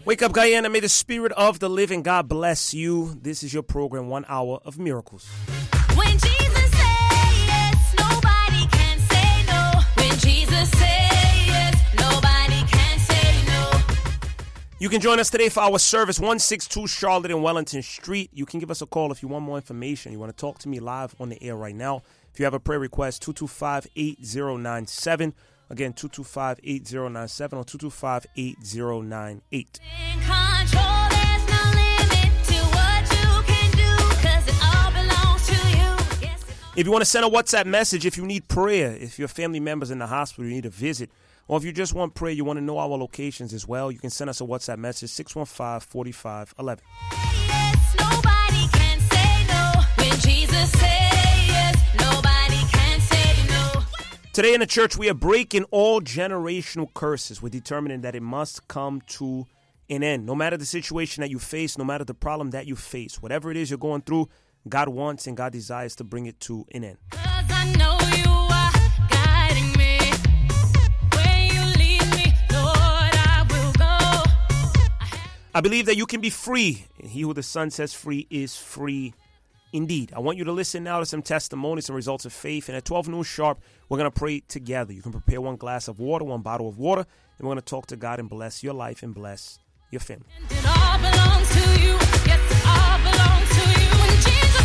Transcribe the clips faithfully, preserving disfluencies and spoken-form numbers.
Wake up, Guyana. May the spirit of the living God bless you. This is your program, One Hour of Miracles. When Jesus says yes, nobody can say no. When Jesus says yes, nobody can say no. You can join us today for our service, one sixty-two Charlotte and Wellington Street. You can give us a call if you want more information. You want to talk to me live on the air right now. If you have a prayer request, two two five, eight zero nine seven. Again, two two five, eight zero nine seven or two two five, eight zero nine eight. In control, there's no limit to what you can do, 'cause it all belongs to you. Yes, it all- If you want to send a WhatsApp message, if you need prayer, if your family member's in the hospital, you need a visit, or if you just want prayer, you want to know our locations as well, you can send us a WhatsApp message, six one five, four five one one. Yes, nobody can say no. When Jesus says yes, nobody can say no. Today in the church, we are breaking all generational curses. We're determining that it must come to an end. No matter the situation that you face, no matter the problem that you face, whatever it is you're going through, God wants and God desires to bring it to an end. 'Cause I know you are guiding me. When you lead me, Lord, I will go. I believe that you can be free, and he who the Son sets free is free indeed. I want you to listen now to some testimonies, some results of faith, and at twelve noon sharp, we're going to pray together. You can prepare one glass of water, one bottle of water, and we're going to talk to God and bless your life and bless your family. And it all belongs to you. Yes, it all belongs to you. When Jesus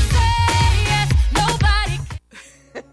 says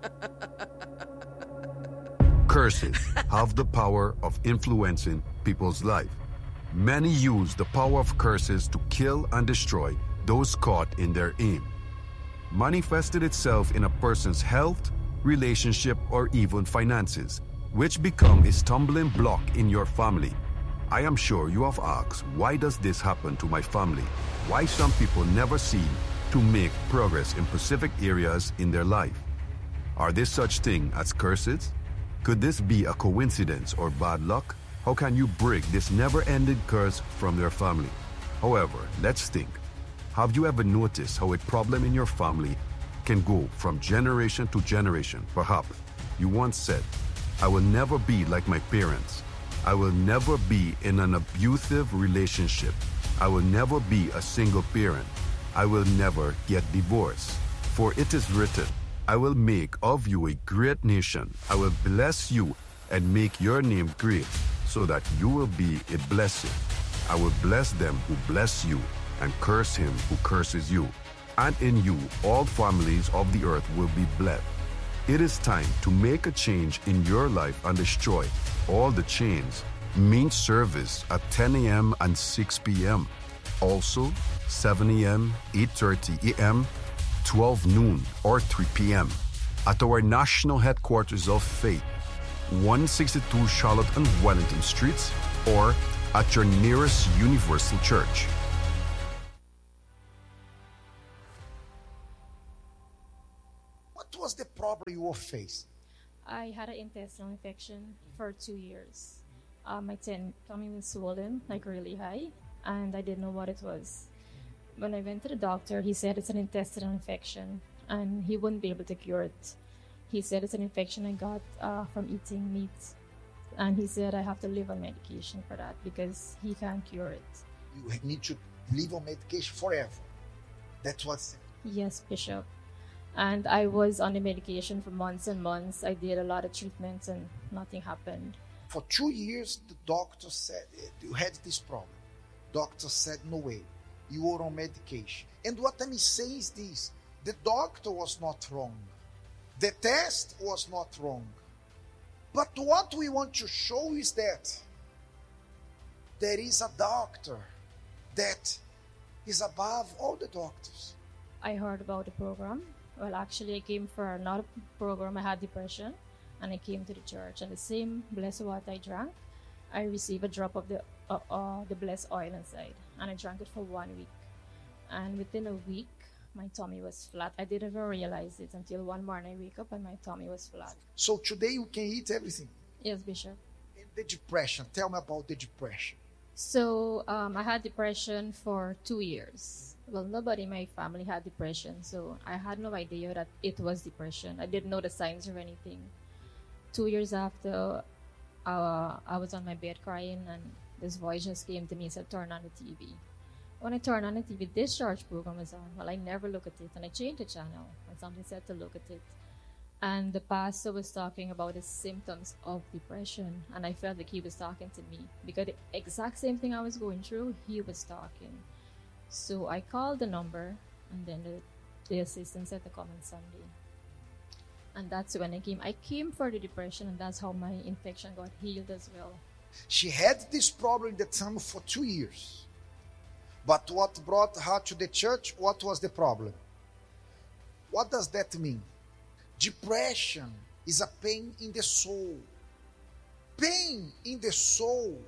yes, nobody. Curses have the power of influencing people's life. Many use the power of curses to kill and destroy those caught in their aim. Manifested itself in a person's health, relationship, or even finances, which become a stumbling block in your family. I am sure you have asked, why does this happen to my family? Why some people never seem to make progress in specific areas in their life? Are there such things as curses? Could this be a coincidence or bad luck? How can you break this never-ending curse from your family? However, let's think. Have you ever noticed how a problem in your family can go from generation to generation? Perhaps you once said, I will never be like my parents. I will never be in an abusive relationship. I will never be a single parent. I will never get divorced. For it is written, I will make of you a great nation. I will bless you and make your name great, so that you will be a blessing. I will bless them who bless you, and curse him who curses you. And in you all families of the earth will be blessed. It is time to make a change in your life and destroy all the chains. Mean service at ten a.m. and six p.m. Also, seven a.m., eight thirty a.m., twelve noon, or three p.m. at our national headquarters of faith, one sixty-two Charlotte and Wellington Streets, or at your nearest Universal Church. What was the problem you were facing? I had an intestinal infection for two years. Uh, my ten- tummy was swollen, like really high, and I didn't know what it was. When I went to the doctor, he said it's an intestinal infection, and he wouldn't be able to cure it. He said it's an infection I got uh, from eating meat, and he said I have to live on medication for that because he can't cure it. You need to live on medication forever. That's what's... Yes, Bishop. And I was on the medication for months and months. I did a lot of treatments, and nothing happened. For two years, the doctor said you had this problem. Doctor said, no way. You were on medication. And what I'm saying is this. The doctor was not wrong. The test was not wrong. But what we want to show is that there is a doctor that is above all the doctors. I heard about the program. Well, actually, I came for another program. I had depression, and I came to the church. And the same blessed water I drank, I received a drop of the uh, uh, the blessed oil inside, and I drank it for one week. And within a week, my tummy was flat. I didn't even realize it until one morning I wake up and my tummy was flat. So today you can eat everything. Yes, Bishop. And the depression. Tell me about the depression. So um, I had depression for two years. Well, nobody in my family had depression, so I had no idea that it was depression. I didn't know the signs or anything. Two years after uh, I was on my bed crying, and this voice just came to me and said, turn on the T V. When I turned on the T V, this church program was on. Well, I never look at it, and I changed the channel when somebody said to look at it. And the pastor was talking about the symptoms of depression, and I felt like he was talking to me because the exact same thing I was going through, he was talking. So I called the number, and then the, the assistant said to come on Sunday. And that's when I came. I came for the depression, and that's how my infection got healed as well. She had this problem in the tummy for two years. But what brought her to the church, what was the problem? What does that mean? Depression is a pain in the soul. Pain in the soul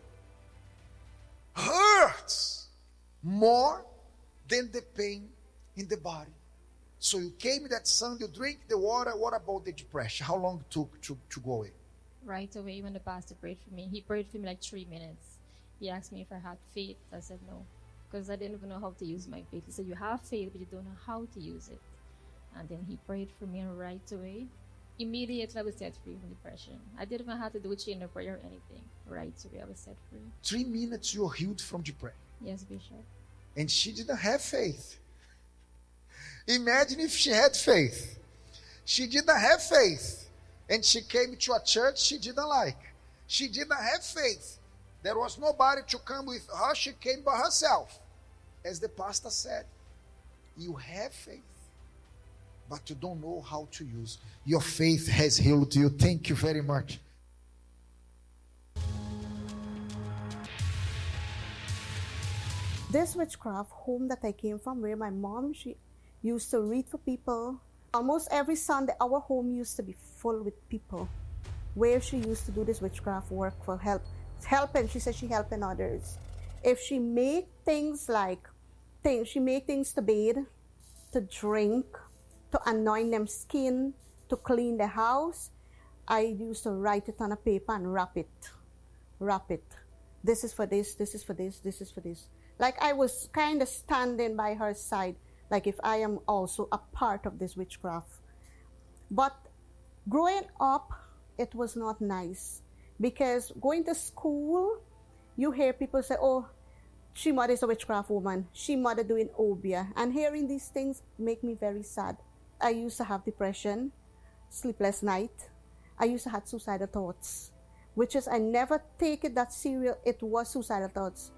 hurts more than the pain in the body. So you came that Sunday, you drink the water. What about the depression? How long it took to, to go away? Right away when the pastor prayed for me. He prayed for me like three minutes. He asked me if I had faith. I said no, because I didn't even know how to use my faith. He said, you have faith, but you don't know how to use it. And then he prayed for me, and right away, immediately I was set free from depression. I didn't even have to do a chain of prayer or anything. Right away, I was set free. Three minutes you're healed from depression. Yes, Bishop. And she didn't have faith. Imagine if she had faith. She didn't have faith. And she came to a church she didn't like. She didn't have faith. There was nobody to come with her. She came by herself. As the pastor said, you have faith, but you don't know how to use. Your faith has healed you. Thank you very much. This witchcraft home that I came from, where my mom, she used to read for people. Almost every Sunday, our home used to be full with people, where she used to do this witchcraft work for help. Helping, she said she helping others. If she made things like, things, she made things to bathe, to drink, to anoint them skin, to clean the house, I used to write it on a paper and wrap it. Wrap it. This is for this, this is for this, this is for this. Like I was kind of standing by her side, like if I am also a part of this witchcraft. But growing up, it was not nice. Because going to school, you hear people say, oh, she mother is a witchcraft woman. She mother doing obia. And hearing these things make me very sad. I used to have depression, sleepless night. I used to have suicidal thoughts, which is I never take it that serious. It was suicidal thoughts.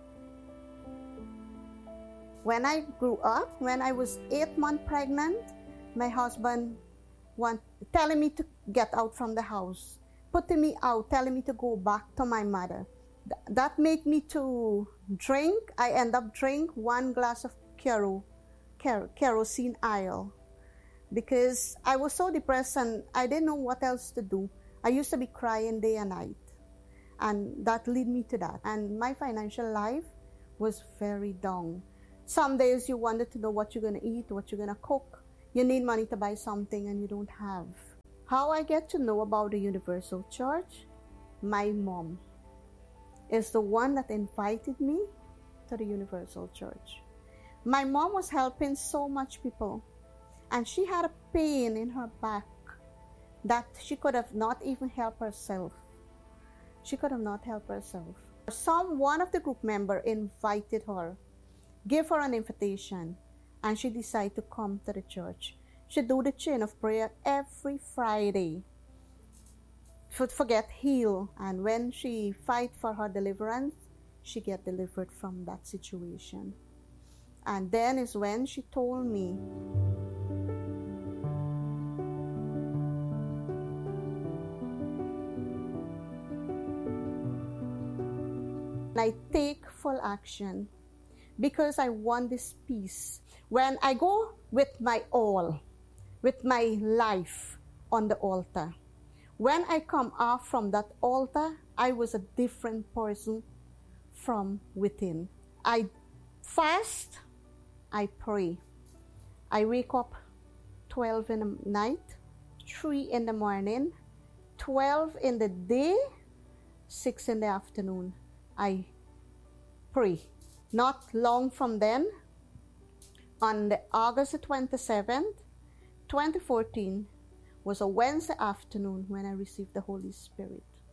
When I grew up, when I was eight months pregnant, my husband want, telling me to get out from the house, putting me out, telling me to go back to my mother. Th- that made me to drink. I end up drink one glass of kero, ker- kerosene oil, because I was so depressed and I didn't know what else to do. I used to be crying day and night, and that led me to that. And my financial life was very down. Some days you wanted to know what you're going to eat, what you're going to cook. You need money to buy something and you don't have. How I get to know about the Universal Church? My mom is the one that invited me to the Universal Church. My mom was helping so much people, and she had a pain in her back that she could have not even helped herself. She could have not helped herself. Some one of the group member invited her, gave her an invitation, and she decided to come to the church. She do the chain of prayer every Friday. Should forget heal, and when she fight for her deliverance, she get delivered from that situation. And then is when she told me, I take full action because I want this peace. When I go with my all, with my life on the altar, when I come off from that altar, I was a different person from within. I fast, I pray. I wake up twelve in the night, three in the morning, twelve in the day, six in the afternoon. I pray. Not long from then, on the August twenty-seventh, twenty fourteen, was a Wednesday afternoon when I received the Holy Spirit.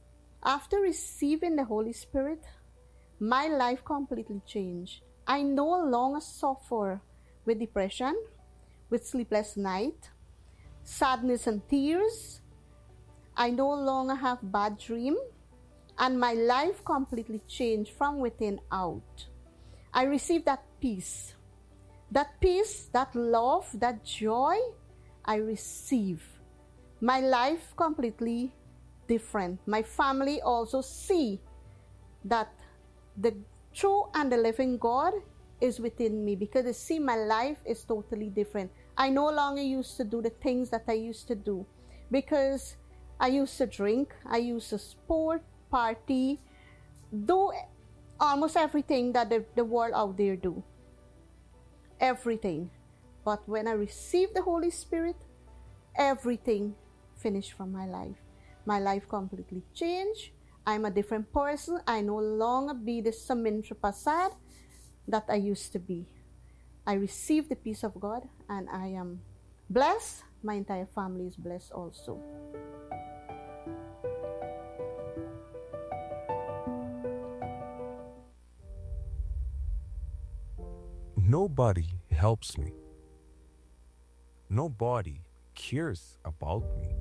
After receiving the Holy Spirit, my life completely changed. I no longer suffer with depression, with sleepless night, sadness and tears. I no longer have bad dream, and my life completely changed from within out. I received that peace. That peace, that love, that joy, I receive. My life completely different. My family also see that the true and the living God is within me, because they see my life is totally different. I no longer used to do the things that I used to do, because I used to drink, I used to sport, party, do almost everything that the, the world out there do. Everything. But when I received the Holy Spirit, everything finished from my life. My life completely changed. I'm a different person. I no longer be the Samantha Prasad that I used to be. I received the peace of God, and I am blessed. My entire family is blessed also. Nobody helps me. Nobody cares about me.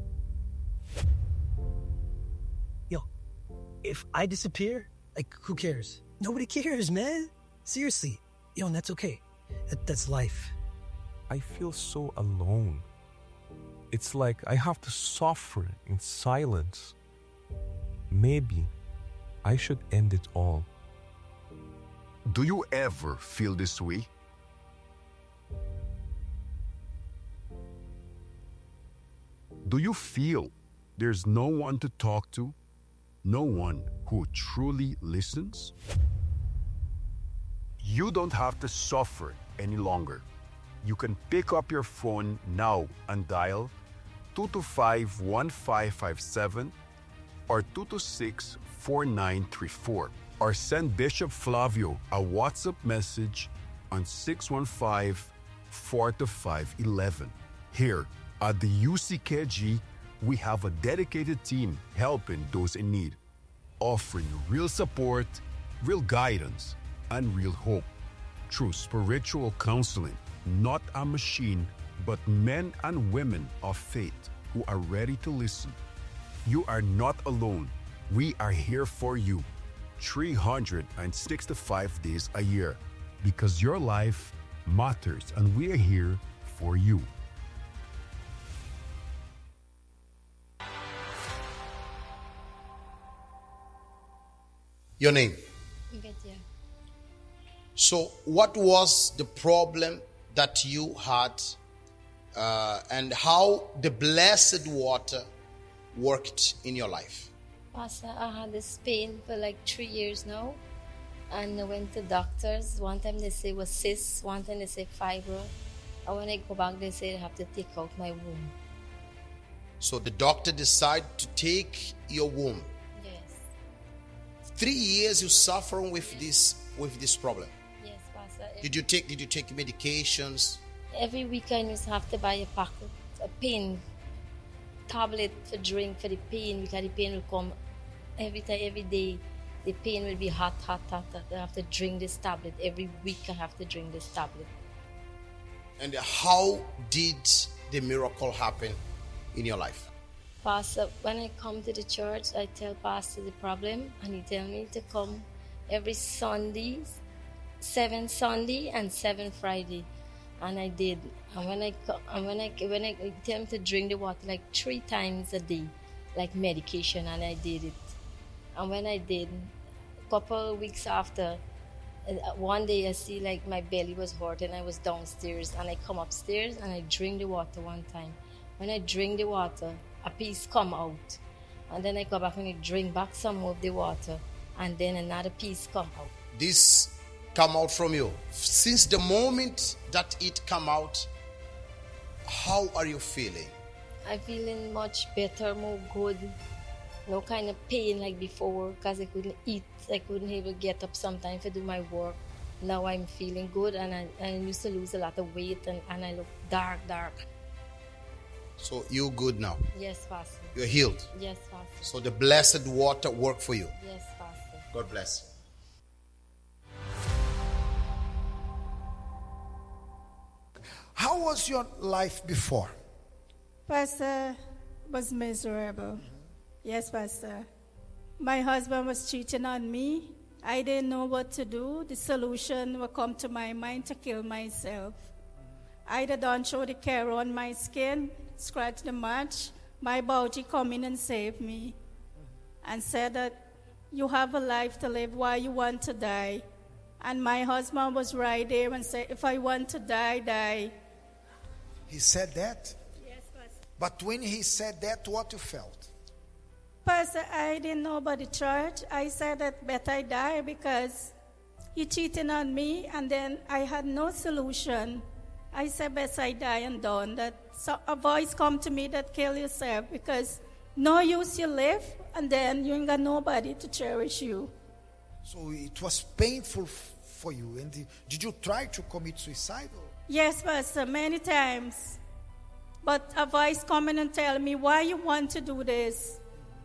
Yo, if I disappear, like, who cares? Nobody cares, man. Seriously. Yo, and that's okay. That, that's life. I feel so alone. It's like I have to suffer in silence. Maybe I should end it all. Do you ever feel this way? Do you feel there's no one to talk to? No one who truly listens? You don't have to suffer any longer. You can pick up your phone now and dial two two five, one five five seven or two two six, four nine three four, or send Bishop Flavio a WhatsApp message on six one five, four two five, one one. Here at the U C K G, we have a dedicated team helping those in need, offering real support, real guidance, and real hope through spiritual counseling. Not a machine, but men and women of faith who are ready to listen. You are not alone. We are here for you three hundred sixty-five days a year, because your life matters and we are here for you. Your name? Ngetia. So, what was the problem that you had, uh, and how the blessed water worked in your life? Pastor, I had this pain for like three years now, and I went to doctors. One time they say it was cyst, one time they say fibroid, and when I go back they say I have to take out my womb. So the doctor decided to take your womb. Yes. Three years you suffering with this with this problem. Yes, Pastor. Did you take Did you take medications? Every week I used to have to buy a packet, a pain tablet to drink for the pain, because the pain will come every time, every day. The pain will be hot, hot, hot, hot. I have to drink this tablet. Every week I have to drink this tablet. And how did the miracle happen in your life? Pastor, when I come to the church, I tell Pastor the problem, and he tell me to come every Sundays, seven Sunday and seven Friday. And I did. And when I co- and when I when I I tell him to drink the water like three times a day, like medication, and I did it. And when I did, a couple of weeks after, uh, one day I see like my belly was hurt, and I was downstairs, and I come upstairs and I drink the water one time. When I drink the water, a piece come out, and then I go back and I drink back some more of the water, and then another piece come out. This come out from you. Since the moment that it come out, how are you feeling? I'm feeling much better, more good. No kind of pain like before, because I couldn't eat. I couldn't even get up sometimes to do my work. Now I'm feeling good, and I, I used to lose a lot of weight, and, and I look dark, dark. So you're good now. Yes, Pastor. You're healed. Yes, Pastor. So the blessed water worked for you. Yes, Pastor. God bless. How was your life before? Pastor, was miserable. Yes, Pastor. My husband was cheating on me. I didn't know what to do. The solution would come to my mind to kill myself. I done show the care on my skin, scratch the match. My body come in and save me and said that you have a life to live. Why you want to die? And my husband was right there and said, if I want to die, die. He said that? Yes, Pastor. But when he said that, what you felt? Pastor, I didn't know about the church. I said that better I die because he cheating on me, and then I had no solution. I said better I die and done. That so a voice come to me that kill yourself because no use you live, and then you ain't got nobody to cherish you. So it was painful f- for you. And the, did you try to commit suicide? Or? Yes, Pastor, many times. But a voice coming and tell me why you want to do this.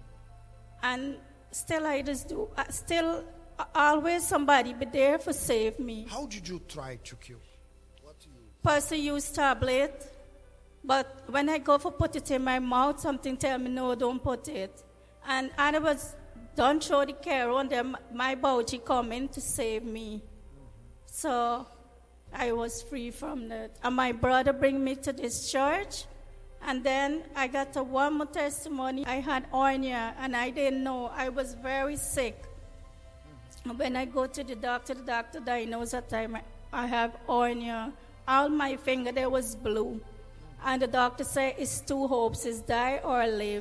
And still I just do. Uh, still, uh, always somebody be there for save me. How did you try to kill? What you... Pastor use tablet. But when I go for put it in my mouth, something tell me, no, don't put it. And I was, don't show the care on them. My body coming to save me. So I was free from that. And my brother bring me to this church. And then I got a one more testimony. I had hernia, and I didn't know. I was very sick. When I go to the doctor, the doctor diagnosed that time I have hernia. All my finger there was blue. And the doctor said, it's two hopes, it's die or live.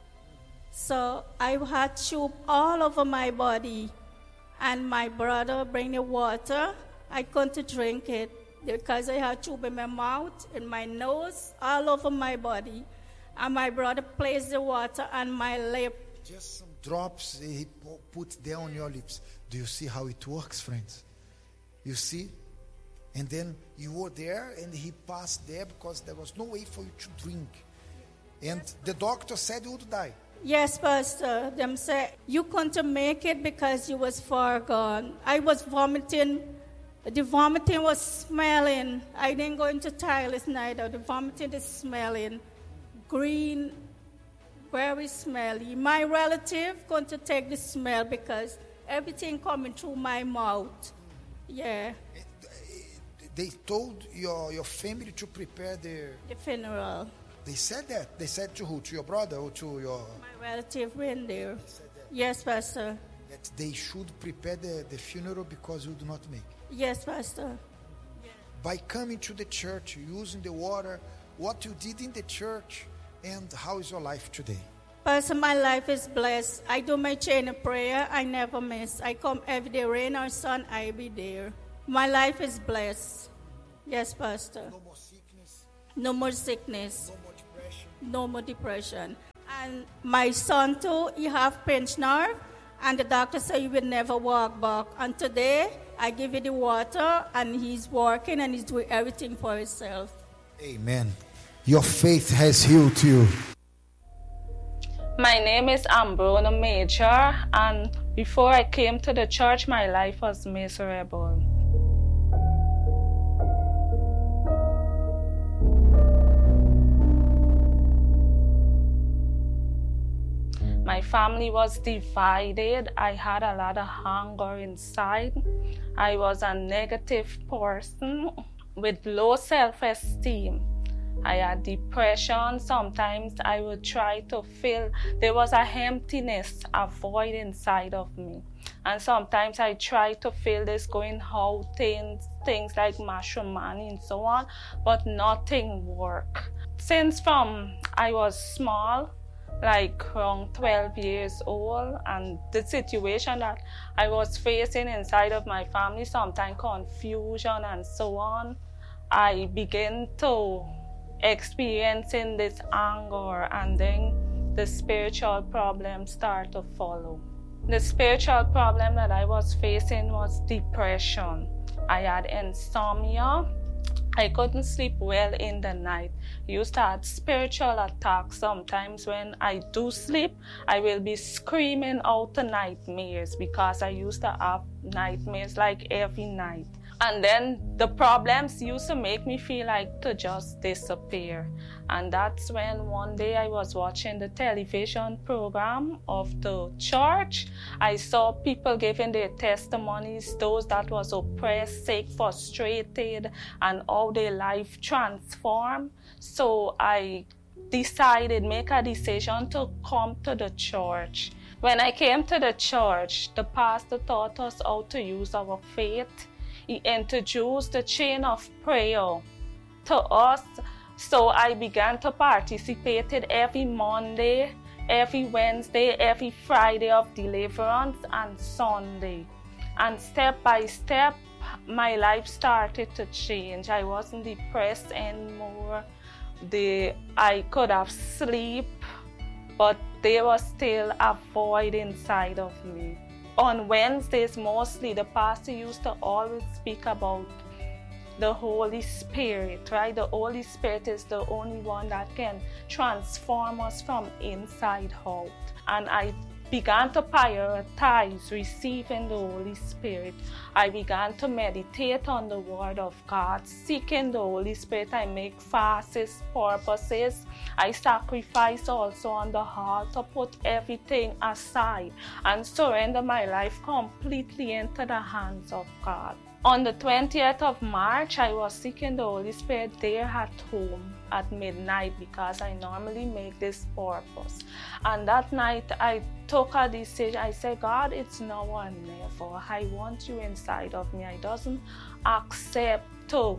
So I had tube all over my body. And my brother bring the water. I couldn't drink it because I had tube in my mouth, in my nose, all over my body. And my brother placed the water on my lip. Just some drops he put there on your lips. Do you see how it works, friends? You see? And then you were there and he passed there because there was no way for you to drink. And the doctor said you would die. Yes, Pastor. Them said, you couldn't make it because you was far gone. I was vomiting. The vomiting was smelling. I didn't go into toilets neither. The vomiting is smelling. Green, very smelly. My relative going to take the smell because everything coming through my mouth. Yeah. They told your, your family to prepare their... The funeral. They said that? They said to who? To your brother or to your... My relative went there. Yes, Pastor. That they should prepare the, the funeral because you do not make it. Yes, Pastor. Yeah. By coming to the church, using the water, what you did in the church, and how is your life today? Pastor, my life is blessed. I do my chain of prayer. I never miss. I come every day, rain or sun, I be there. My life is blessed. Yes, Pastor. No more sickness. No more sickness. No more depression. No more depression. And my son too, he have pinched nerve, and the doctor said he will never walk back. And today, I give you the water, and he's working, and he's doing everything for himself. Amen. Your faith has healed you. My name is Ambrona Major, and before I came to the church, my life was miserable. My family was divided. I had a lot of hunger inside. I was a negative person with low self-esteem. I had depression. Sometimes I would try to fill. There was a emptiness, a void inside of me. And sometimes I tried to fill this going out, things, things like matrimony and so on, but nothing worked. Since from I was small, like around twelve years old, and the situation that I was facing inside of my family, sometimes confusion and so on, I began to experiencing this anger, and then the spiritual problems start to follow. The spiritual problem that I was facing was depression. I had insomnia. I couldn't sleep well in the night. I used to have spiritual attacks. Sometimes when I do sleep, I will be screaming out the nightmares because I used to have nightmares like every night. And then the problems used to make me feel like to just disappear. And that's when one day I was watching the television program of the church. I saw people giving their testimonies, those that was oppressed, sick, frustrated, and how their life transformed. So I decided, make a decision to come to the church. When I came to the church, the pastor taught us how to use our faith. He introduced the chain of prayer to us. So I began to participate in every Monday, every Wednesday, every Friday of deliverance, and Sunday. And step by step, my life started to change. I wasn't depressed anymore. The, I could have sleep, but there was still a void inside of me. On Wednesdays mostly, the pastor used to always speak about the Holy Spirit, right? The Holy Spirit is the only one that can transform us from inside out. And I began to prioritize receiving the Holy Spirit. I began to meditate on the Word of God, seeking the Holy Spirit. I make fasts, purposes. I sacrifice also on the altar, put everything aside and surrender my life completely into the hands of God. On the twentieth of March, I was seeking the Holy Spirit there at home at midnight because I normally make this purpose. And that night, I took a decision. I said, God, it's now or never. I want you inside of me. I doesn't accept to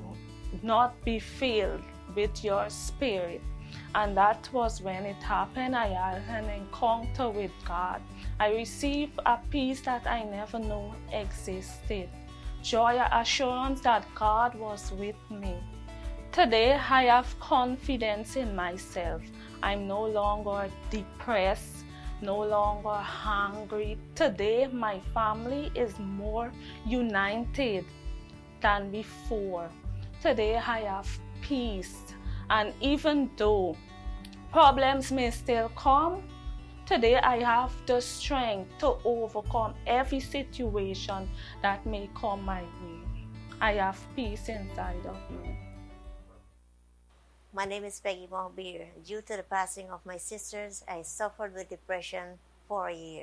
not be filled with your spirit. And that was when it happened. I had an encounter with God. I received a peace that I never knew existed. Joy, assurance that God was with me. Today, I have confidence in myself. I'm no longer depressed, no longer hungry. Today, my family is more united than before. Today, I have peace. And even though problems may still come, today I have the strength to overcome every situation that may come my way. I have peace inside of me. My name is Peggy Malbeer. Due to the passing of my sisters, I suffered with depression for a year.